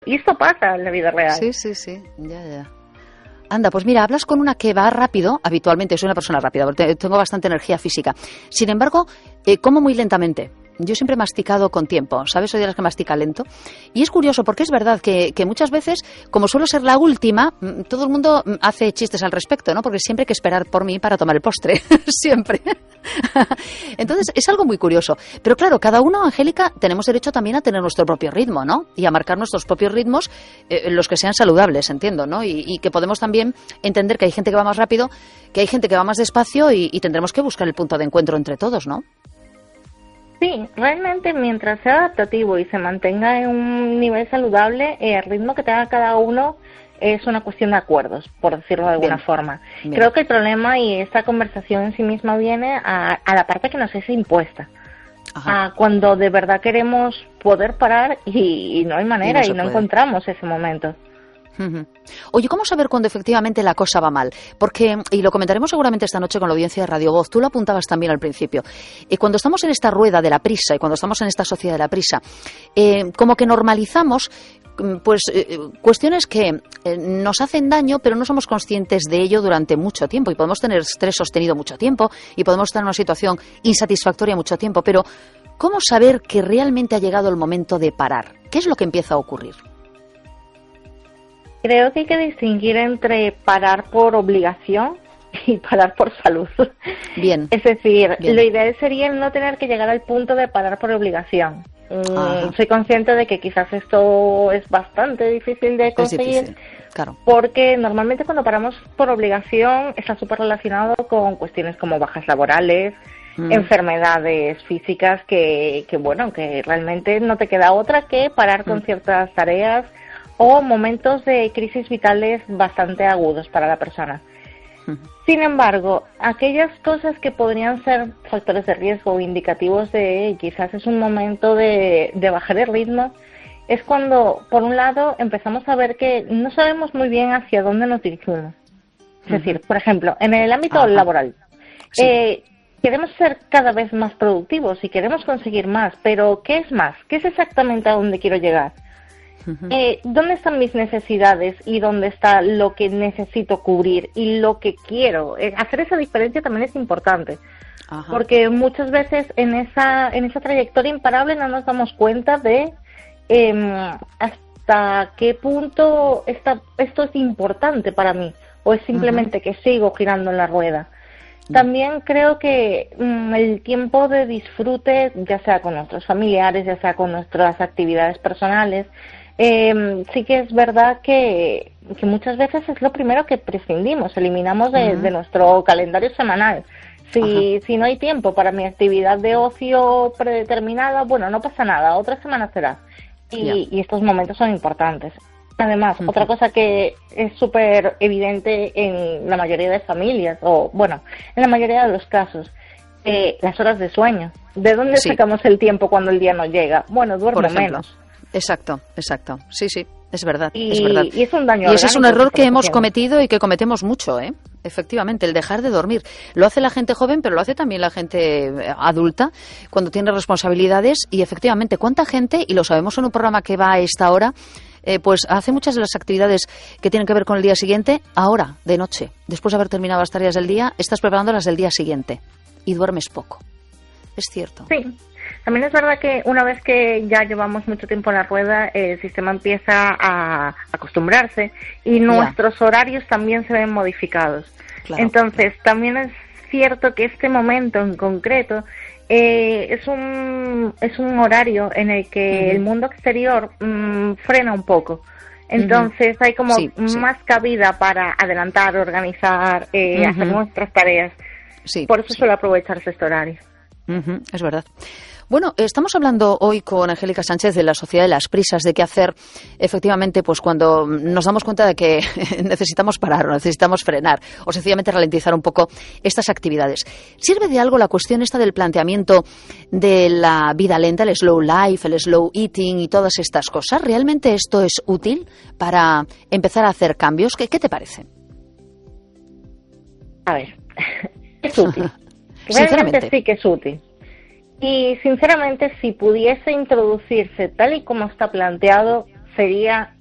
Y esto pasa en la vida real. Sí, sí, sí, ya. Anda, pues mira, hablas con una que va rápido, habitualmente soy una persona rápida, porque tengo bastante energía física. Sin embargo, como muy lentamente. Yo siempre he masticado con tiempo, ¿sabes? Soy de las que mastica lento. Y es curioso, porque es verdad que muchas veces, como suelo ser la última, todo el mundo hace chistes al respecto, ¿no? Porque siempre hay que esperar por mí para tomar el postre. Siempre. Entonces, es algo muy curioso. Pero claro, cada uno, Angélica, tenemos derecho también a tener nuestro propio ritmo, ¿no? Y a marcar nuestros propios ritmos, los que sean saludables, entiendo, ¿no? Y que podemos también entender que hay gente que va más rápido, que hay gente que va más despacio y tendremos que buscar el punto de encuentro entre todos, ¿no? Sí, realmente mientras sea adaptativo y se mantenga en un nivel saludable, el ritmo que tenga cada uno es una cuestión de acuerdos, por decirlo de alguna forma. Bien. Creo que el problema y esta conversación en sí misma viene a la parte que nos es impuesta. A cuando de verdad queremos poder parar y no hay manera y no encontramos ese momento. Oye, ¿cómo saber cuándo efectivamente la cosa va mal? Porque, y lo comentaremos seguramente esta noche con la audiencia de Radio Voz, tú lo apuntabas también al principio, cuando estamos en esta rueda de la prisa y cuando estamos en esta sociedad de la prisa, como que normalizamos cuestiones que nos hacen daño, pero no somos conscientes de ello durante mucho tiempo y podemos tener estrés sostenido mucho tiempo y podemos estar en una situación insatisfactoria mucho tiempo, pero ¿cómo saber que realmente ha llegado el momento de parar? ¿Qué es lo que empieza a ocurrir? Creo que hay que distinguir entre parar por obligación y parar por salud. Bien. Es decir, lo ideal sería no tener que llegar al punto de parar por obligación. Soy consciente de que quizás esto es bastante difícil de conseguir. Es difícil, claro. Porque normalmente cuando paramos por obligación está súper relacionado con cuestiones como bajas laborales, enfermedades físicas que realmente no te queda otra que parar con ciertas tareas o momentos de crisis vitales bastante agudos para la persona. Sin embargo, aquellas cosas que podrían ser factores de riesgo o indicativos de quizás es un momento de bajar el ritmo, es cuando, por un lado, empezamos a ver que no sabemos muy bien hacia dónde nos dirigimos. Es decir, por ejemplo, en el ámbito laboral, queremos ser cada vez más productivos y queremos conseguir más, pero ¿qué es más? ¿Qué es exactamente a dónde quiero llegar? ¿Dónde están mis necesidades y dónde está lo que necesito cubrir y lo que quiero? Hacer esa diferencia también es importante, porque muchas veces en esa trayectoria imparable no nos damos cuenta de hasta qué punto esto es importante para mí o es simplemente que sigo girando en la rueda. También creo que el tiempo de disfrute, ya sea con nuestros familiares, ya sea con nuestras actividades personales, sí que es verdad que muchas veces es lo primero que prescindimos, eliminamos de nuestro calendario semanal. Si no hay tiempo para mi actividad de ocio predeterminada, bueno, no pasa nada, otra semana será. Y estos momentos son importantes. Además, otra cosa que es súper evidente en la mayoría de familias, en la mayoría de los casos, las horas de sueño. ¿De dónde sacamos el tiempo cuando el día no llega? Bueno, duermo menos. Exacto. Sí, es verdad. Y es un daño. Y ese es un error que hemos cometido y que cometemos mucho, efectivamente, el dejar de dormir. Lo hace la gente joven, pero lo hace también la gente adulta cuando tiene responsabilidades. Y efectivamente, ¿cuánta gente, y lo sabemos en un programa que va a esta hora, pues hace muchas de las actividades que tienen que ver con el día siguiente ahora, de noche? Después de haber terminado las tareas del día, estás preparando las del día siguiente y duermes poco. Es cierto. Sí. También es verdad que una vez que ya llevamos mucho tiempo en la rueda, el sistema empieza a acostumbrarse y nuestros horarios también se ven modificados. Claro. Entonces, también es cierto que este momento en concreto es un horario en el que el mundo exterior frena un poco. Entonces hay como más cabida para adelantar, organizar, hacer nuestras tareas. Por eso suele aprovecharse este horario. Es verdad. Bueno, estamos hablando hoy con Angélica Sánchez de la sociedad de las prisas, de qué hacer efectivamente pues cuando nos damos cuenta de que necesitamos parar o necesitamos frenar o sencillamente ralentizar un poco estas actividades. ¿Sirve de algo la cuestión esta del planteamiento de la vida lenta, el slow life, el slow eating y todas estas cosas? ¿Realmente esto es útil para empezar a hacer cambios? ¿Qué te parece? A ver, es útil. Realmente sí que es útil. Y sinceramente, si pudiese introducirse tal y como está planteado, sería